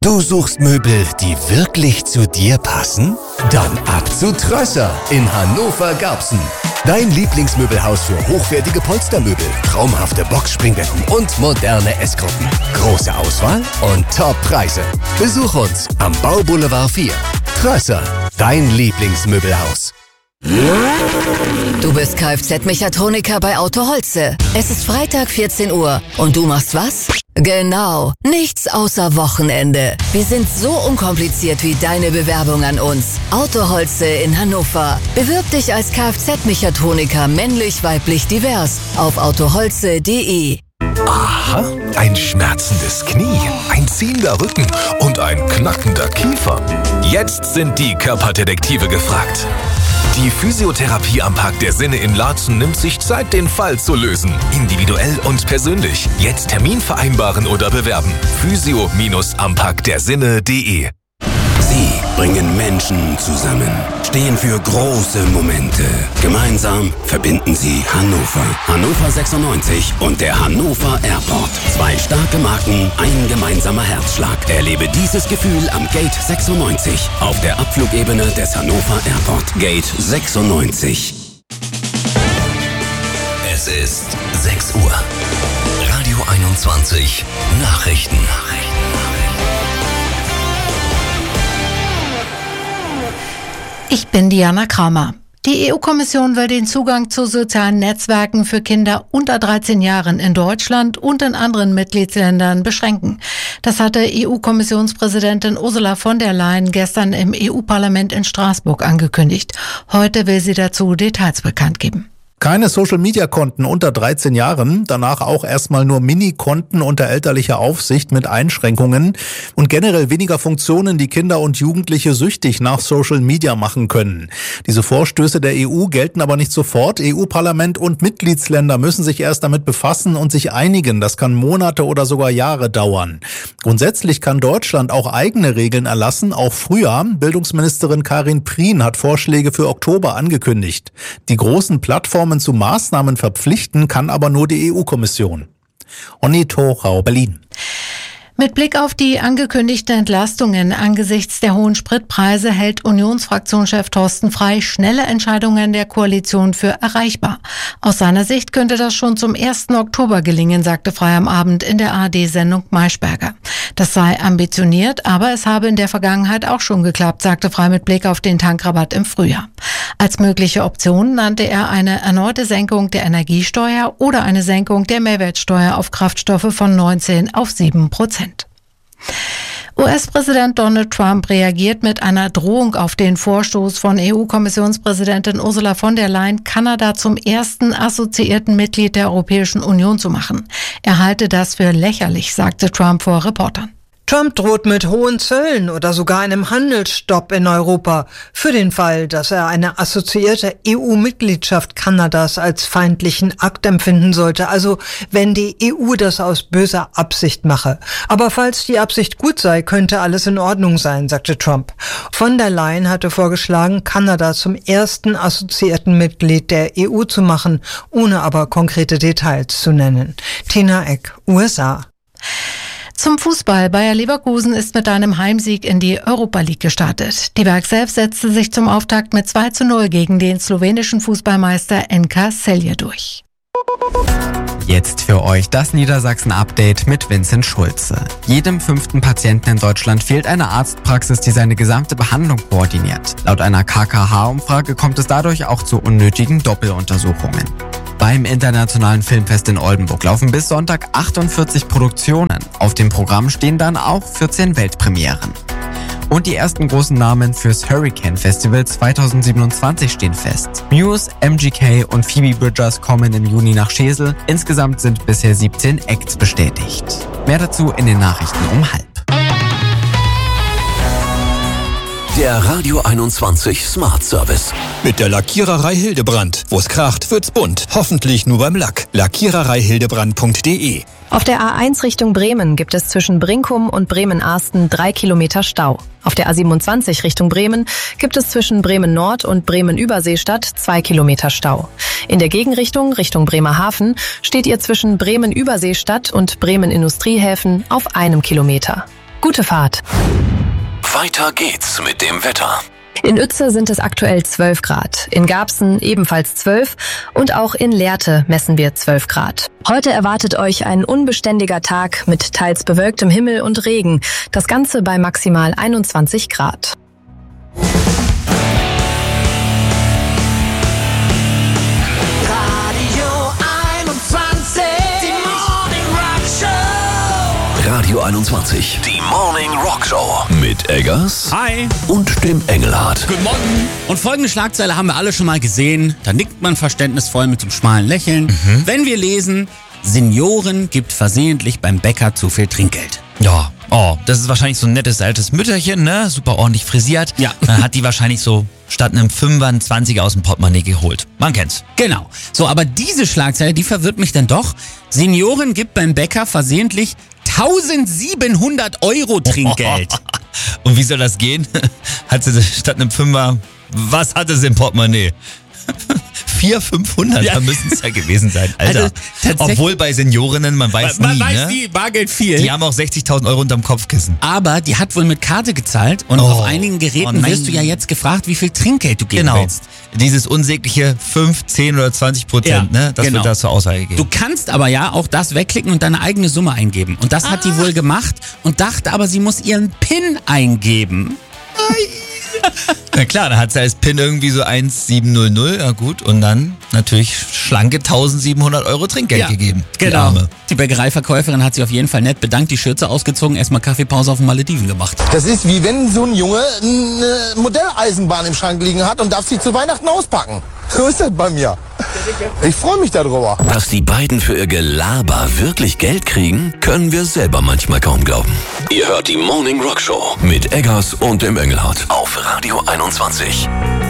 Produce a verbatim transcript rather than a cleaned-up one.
Du suchst Möbel, die wirklich zu dir passen? Dann ab zu Trösser in Hannover-Garbsen. Dein Lieblingsmöbelhaus für hochwertige Polstermöbel, traumhafte Boxspringbetten und moderne Essgruppen. Große Auswahl und Top-Preise. Besuch uns am Bauboulevard vier. Trösser, dein Lieblingsmöbelhaus. Du bist Kfz-Mechatroniker bei Auto Holze. Es ist Freitag vierzehn Uhr und du machst was? Genau, nichts außer Wochenende. Wir sind so unkompliziert wie deine Bewerbung an uns. Auto Holze in Hannover. Bewirb dich als Kfz-Mechatroniker männlich, weiblich, divers auf autoholze punkt de. Aha, ein schmerzendes Knie, ein ziehender Rücken und ein knackender Kiefer. Jetzt sind die Körperdetektive gefragt. Die Physiotherapie am Park der Sinne in Laatzen nimmt sich Zeit, den Fall zu lösen. Individuell und persönlich. Jetzt Termin vereinbaren oder bewerben. physio am park der sinne punkt de. Sie bringen Menschen zusammen, stehen für große Momente. Gemeinsam verbinden sie Hannover. Hannover sechsundneunzig und der Hannover Airport. Zwei starke Marken, ein gemeinsamer Herzschlag. Erlebe dieses Gefühl am Gate sechsundneunzig auf der Abflugebene des Hannover Airport. Gate sechsundneunzig. Es ist sechs Uhr. Radio einundzwanzig. Nachrichten. Ich bin Diana Kramer. Die E U-Kommission will den Zugang zu sozialen Netzwerken für Kinder unter dreizehn Jahren in Deutschland und in anderen Mitgliedsländern beschränken. Das hatte E U-Kommissionspräsidentin Ursula von der Leyen gestern im E U-Parlament in Straßburg angekündigt. Heute will sie dazu Details bekannt geben. Keine Social-Media-Konten unter dreizehn Jahren, danach auch erstmal nur Mini-Konten unter elterlicher Aufsicht mit Einschränkungen und generell weniger Funktionen, die Kinder und Jugendliche süchtig nach Social-Media machen können. Diese Vorstöße der E U gelten aber nicht sofort. E U-Parlament und Mitgliedsländer müssen sich erst damit befassen und sich einigen. Das kann Monate oder sogar Jahre dauern. Grundsätzlich kann Deutschland auch eigene Regeln erlassen, auch früher. Bildungsministerin Karin Prien hat Vorschläge für Oktober angekündigt. Die großen Plattformen zu Maßnahmen verpflichten kann aber nur die E U-Kommission. Onni Thorau, Berlin. Mit Blick auf die angekündigten Entlastungen angesichts der hohen Spritpreise hält Unionsfraktionschef Thorsten Frey schnelle Entscheidungen der Koalition für erreichbar. Aus seiner Sicht könnte das schon zum ersten Oktober gelingen, sagte Frey am Abend in der A R D-Sendung Maischberger. Das sei ambitioniert, aber es habe in der Vergangenheit auch schon geklappt, sagte Frey mit Blick auf den Tankrabatt im Frühjahr. Als mögliche Option nannte er eine erneute Senkung der Energiesteuer oder eine Senkung der Mehrwertsteuer auf Kraftstoffe von neunzehn auf sieben Prozent. U S-Präsident Donald Trump reagiert mit einer Drohung auf den Vorstoß von E U-Kommissionspräsidentin Ursula von der Leyen, Kanada zum ersten assoziierten Mitglied der Europäischen Union zu machen. Er halte das für lächerlich, sagte Trump vor Reportern. Trump droht mit hohen Zöllen oder sogar einem Handelsstopp in Europa für den Fall, dass er eine assoziierte E U-Mitgliedschaft Kanadas als feindlichen Akt empfinden sollte, also wenn die E U das aus böser Absicht mache. Aber falls die Absicht gut sei, könnte alles in Ordnung sein, sagte Trump. Von der Leyen hatte vorgeschlagen, Kanada zum ersten assoziierten Mitglied der E U zu machen, ohne aber konkrete Details zu nennen. Tina Eck, U S A. Zum Fußball. Bayer Leverkusen ist mit einem Heimsieg in die Europa League gestartet. Die Berg selbst setzte sich zum Auftakt mit zwei zu null gegen den slowenischen Fußballmeister N K Celje durch. Jetzt für euch das Niedersachsen-Update mit Vincent Schulze. Jedem fünften Patienten in Deutschland fehlt eine Arztpraxis, die seine gesamte Behandlung koordiniert. Laut einer K K H-Umfrage kommt es dadurch auch zu unnötigen Doppeluntersuchungen. Beim Internationalen Filmfest in Oldenburg laufen bis Sonntag achtundvierzig Produktionen. Auf dem Programm stehen dann auch vierzehn Weltpremieren. Und die ersten großen Namen fürs Hurricane Festival zweitausendsiebenundzwanzig stehen fest. Muse, M G K und Phoebe Bridgers kommen im Juni nach Schesel. Insgesamt sind bisher siebzehn Acts bestätigt. Mehr dazu in den Nachrichten um halb. Der Radio einundzwanzig Smart Service. Mit der Lackiererei Hildebrand. Wo's kracht, wird's bunt. Hoffentlich nur beim Lack. Lackiererei hildebrand punkt de. Auf der A eins Richtung Bremen gibt es zwischen Brinkum und Bremen-Arsten drei Kilometer Stau. Auf der A siebenundzwanzig Richtung Bremen gibt es zwischen Bremen-Nord und Bremen-Überseestadt zwei Kilometer Stau. In der Gegenrichtung, Richtung Bremerhaven, steht ihr zwischen Bremen-Überseestadt und Bremen-Industriehäfen auf einem Kilometer. Gute Fahrt. Weiter geht's mit dem Wetter. In Uetze sind es aktuell zwölf Grad, in Garbsen ebenfalls zwölf und auch in Lehrte messen wir zwölf Grad. Heute erwartet euch ein unbeständiger Tag mit teils bewölktem Himmel und Regen, das Ganze bei maximal einundzwanzig Grad. Radio einundzwanzig, die Morning Rock Show mit Eggers. Hi. Und dem Engelhardt. Guten Morgen. Und folgende Schlagzeile haben wir alle schon mal gesehen. Da nickt man verständnisvoll mit dem schmalen Lächeln. Mhm. Wenn wir lesen, Senioren gibt versehentlich beim Bäcker zu viel Trinkgeld. Ja, oh, das ist wahrscheinlich so ein nettes altes Mütterchen, ne? Super ordentlich frisiert. Ja. Dann hat die wahrscheinlich so statt einem Fünfer einen Zwanziger aus dem Portemonnaie geholt. Man kennt's. Genau. So, aber diese Schlagzeile, die verwirrt mich dann doch. Senioren gibt beim Bäcker versehentlich eintausendsiebenhundert Euro Trinkgeld. Und wie soll das gehen? Hat sie statt einem Fünfer, was hatte sie im Portemonnaie? vierhundert, fünfhundert, ja. Da müssen es ja gewesen sein, Alter. Also, obwohl bei Seniorinnen, man weiß man, nie, man weiß ne? nie, Bargeld viel. Die haben auch sechzigtausend Euro unterm Kopfkissen. Aber die hat wohl mit Karte gezahlt und oh. auf einigen Geräten oh wirst du ja jetzt gefragt, wie viel Trinkgeld du geben genau. willst. Dieses unsägliche fünf, zehn oder zwanzig Prozent, ja, ne? Das genau. wird da zur Aussage geben. Du kannst aber ja auch das wegklicken und deine eigene Summe eingeben. Und das ah. hat die wohl gemacht und dachte aber, sie muss ihren PIN eingeben. Na klar, dann hat sie als PIN irgendwie so eins sieben null null, ja gut, und dann natürlich schlanke eintausendsiebenhundert Euro Trinkgeld ja, gegeben. Genau. Die, die Bäckereiverkäuferin hat sich auf jeden Fall nett bedankt, die Schürze ausgezogen, erstmal Kaffeepause auf den Malediven gemacht. Das ist wie wenn so ein Junge eine Modelleisenbahn im Schrank liegen hat und darf sie zu Weihnachten auspacken. So ist das bei mir. Ich freue mich darüber. Dass die beiden für ihr Gelaber wirklich Geld kriegen, können wir selber manchmal kaum glauben. Ihr hört die Morning Rock Show mit Eggers und dem Engelhardt auf Radio einundzwanzig.